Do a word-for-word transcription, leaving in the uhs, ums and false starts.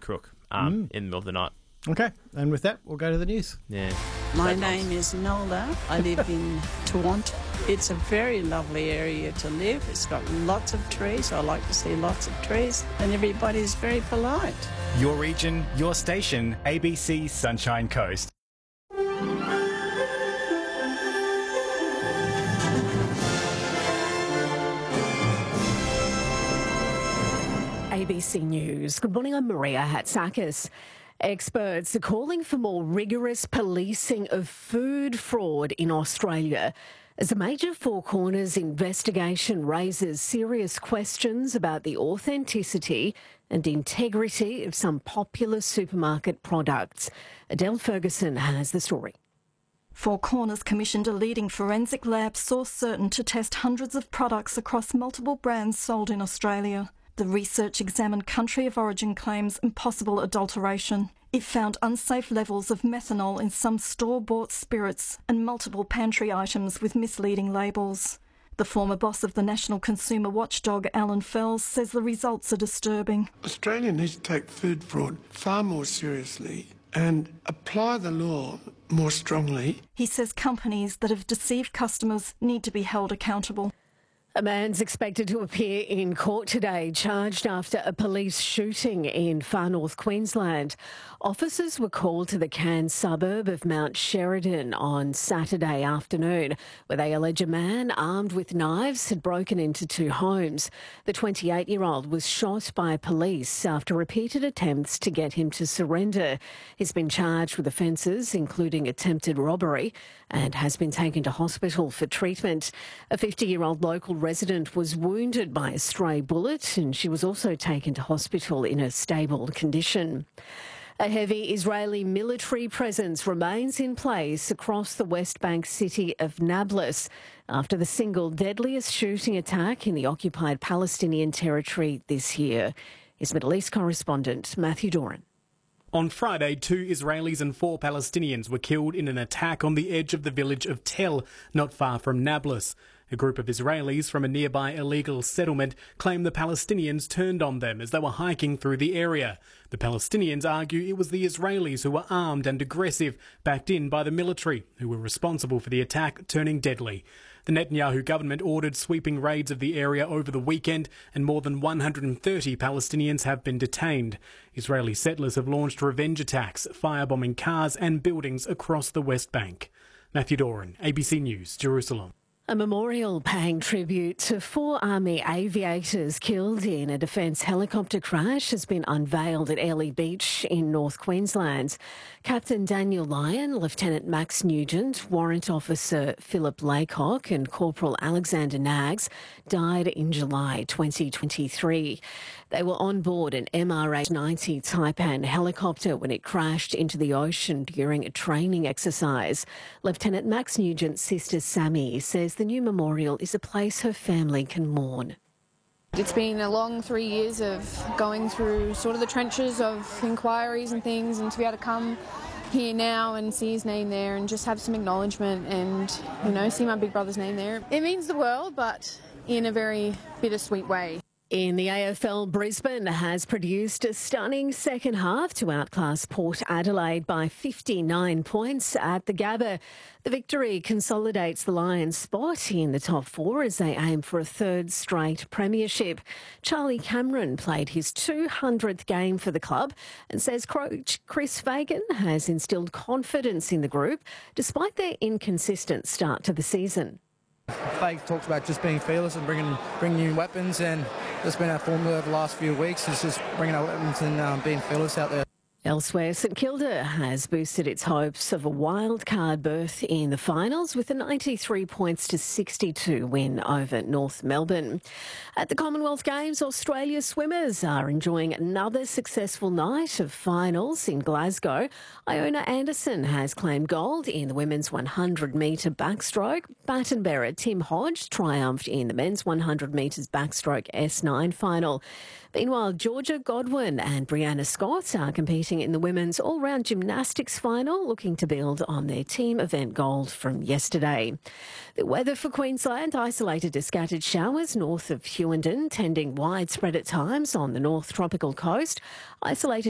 crook um, Mm. in the middle of the night. Okay, and with that, we'll go to the news. Yeah. My Sad name times. is Nolda. I live in Toronto. It's a very lovely area to live. It's got lots of trees. I like to see lots of trees. And everybody's very polite. Your region, your station, A B C Sunshine Coast. A B C News. Good morning, I'm Maria Hatzakis. Experts are calling for more rigorous policing of food fraud in Australia as a major Four Corners investigation raises serious questions about the authenticity and integrity of some popular supermarket products. Adele Ferguson has the story. Four Corners commissioned a leading forensic lab source certain to test hundreds of products across multiple brands sold in Australia. The research examined country of origin claims and possible adulteration. It found unsafe levels of methanol in some store-bought spirits and multiple pantry items with misleading labels. The former boss of the National Consumer Watchdog, Alan Fells, says the results are disturbing. Australia needs to take food fraud far more seriously and apply the law more strongly. He says companies that have deceived customers need to be held accountable. A man's expected to appear in court today, charged after a police shooting in far north Queensland. Officers were called to the Cairns suburb of Mount Sheridan on Saturday afternoon, where they allege a man armed with knives had broken into two homes. The twenty-eight-year-old was shot by police after repeated attempts to get him to surrender. He's been charged with offences, including attempted robbery, and has been taken to hospital for treatment. A fifty-year-old local resident was wounded by a stray bullet, and she was also taken to hospital in a stable condition. A heavy Israeli military presence remains in place across the West Bank city of Nablus after the single deadliest shooting attack in the occupied Palestinian territory this year. His Middle East correspondent, Matthew Doran. On Friday, two Israelis and four Palestinians were killed in an attack on the edge of the village of Tel, not far from Nablus. A group of Israelis from a nearby illegal settlement claim the Palestinians turned on them as they were hiking through the area. The Palestinians argue it was the Israelis who were armed and aggressive, backed in by the military, who were responsible for the attack turning deadly. The Netanyahu government ordered sweeping raids of the area over the weekend, and more than one hundred thirty Palestinians have been detained. Israeli settlers have launched revenge attacks, firebombing cars and buildings across the West Bank. Matthew Doran, A B C News, Jerusalem. A memorial paying tribute to four Army aviators killed in a Defence helicopter crash has been unveiled at Airlie Beach in North Queensland. Captain Daniel Lyon, Lieutenant Max Nugent, Warrant Officer Philip Laycock and Corporal Alexander Nags died in July twenty twenty-three. They were on board an M R H ninety Taipan helicopter when it crashed into the ocean during a training exercise. Lieutenant Max Nugent's sister Sammy says the new memorial is a place her family can mourn. It's been a long three years of going through sort of the trenches of inquiries and things, and to be able to come here now and see his name there and just have some acknowledgement and, you know, see my big brother's name there. It means the world, but in a very bittersweet way. In the A F L, Brisbane has produced a stunning second half to outclass Port Adelaide by fifty-nine points at the Gabba. The victory consolidates the Lions' spot in the top four as they aim for a third straight premiership. Charlie Cameron played his two hundredth game for the club and says coach Chris Fagan has instilled confidence in the group despite their inconsistent start to the season. Fagan talks about just being fearless and bringing bringing new weapons, and that's been our formula over the last few weeks, is just bringing our weapons and um, being fearless out there. Elsewhere, St Kilda has boosted its hopes of a wild card berth in the finals with a ninety-three points to sixty-two win over North Melbourne. At the Commonwealth Games, Australia swimmers are enjoying another successful night of finals in Glasgow. Iona Anderson has claimed gold in the women's one hundred metre backstroke. Baton bearer Tim Hodge triumphed in the men's one hundred metres backstroke S nine final. Meanwhile, Georgia Godwin and Brianna Scott are competing in the women's all-round gymnastics final, looking to build on their team event gold from yesterday. The weather for Queensland: isolated to scattered showers north of Hughenden, tending widespread at times on the north tropical coast. Isolated